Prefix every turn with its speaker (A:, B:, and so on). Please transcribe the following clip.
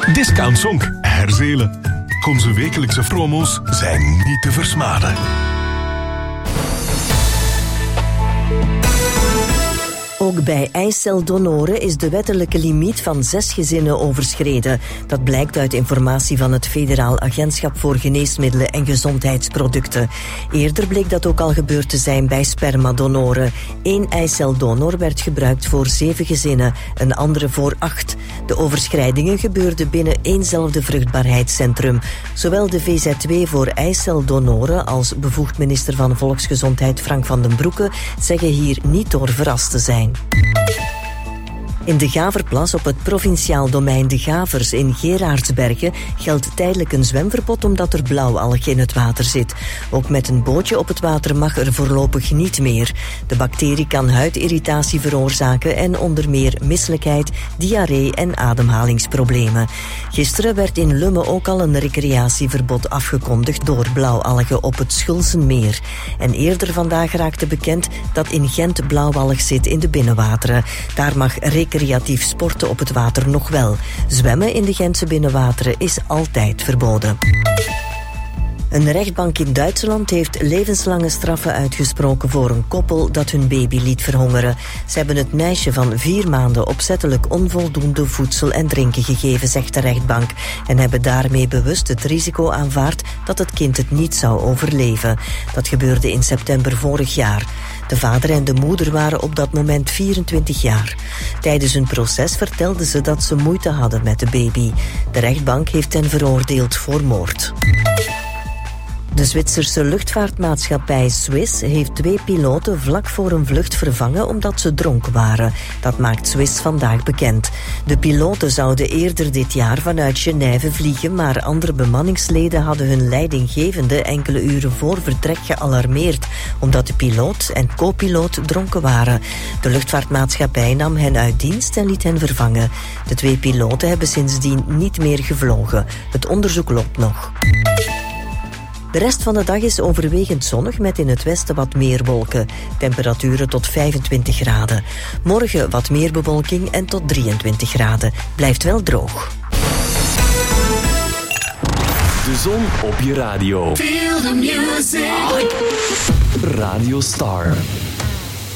A: Discount Zonk, Herzelen. Onze wekelijkse promo's zijn niet te versmaden.
B: Ook bij eiceldonoren is de wettelijke limiet van 6 gezinnen overschreden. Dat blijkt uit informatie van het Federaal Agentschap voor Geneesmiddelen en Gezondheidsproducten. Eerder bleek dat ook al gebeurd te zijn bij spermadonoren. 1 eiceldonor werd gebruikt voor 7 gezinnen, een andere voor 8. De overschrijdingen gebeurden binnen éénzelfde vruchtbaarheidscentrum. Zowel de VZW voor eiceldonoren als bevoegd minister van Volksgezondheid Frank van den Broeke zeggen hier niet door verrast te zijn. In de Gaverplas op het provinciaal domein De Gavers in Geraardsbergen geldt tijdelijk een zwemverbod omdat er blauwalg in het water zit. Ook met een bootje op het water mag er voorlopig niet meer. De bacterie kan huidirritatie veroorzaken en onder meer misselijkheid, diarree en ademhalingsproblemen. Gisteren werd in Lummen ook al een recreatieverbod afgekondigd door blauwalgen op het Schulzenmeer. En eerder vandaag raakte bekend dat in Gent blauwalg zit in de binnenwateren. Daar mag recreatief sporten op het water nog wel. Zwemmen in de Gentse binnenwateren is altijd verboden. Een rechtbank in Duitsland heeft levenslange straffen uitgesproken voor een koppel dat hun baby liet verhongeren. Ze hebben het meisje van 4 maanden opzettelijk onvoldoende voedsel en drinken gegeven, zegt de rechtbank, en hebben daarmee bewust het risico aanvaard dat het kind het niet zou overleven. Dat gebeurde in september vorig jaar. De vader en de moeder waren op dat moment 24 jaar. Tijdens hun proces vertelden ze dat ze moeite hadden met de baby. De rechtbank heeft hen veroordeeld voor moord. De Zwitserse luchtvaartmaatschappij Swiss heeft 2 piloten vlak voor een vlucht vervangen omdat ze dronken waren. Dat maakt Swiss vandaag bekend. De piloten zouden eerder dit jaar vanuit Genève vliegen, maar andere bemanningsleden hadden hun leidinggevende enkele uren voor vertrek gealarmeerd, omdat de piloot en co-piloot dronken waren. De luchtvaartmaatschappij nam hen uit dienst en liet hen vervangen. De 2 piloten hebben sindsdien niet meer gevlogen. Het onderzoek loopt nog. De rest van de dag is overwegend zonnig met in het westen wat meer wolken. Temperaturen tot 25 graden. Morgen wat meer bewolking en tot 23 graden. Blijft wel droog.
C: De zon op je radio.
D: Feel the music.
C: Radio Star.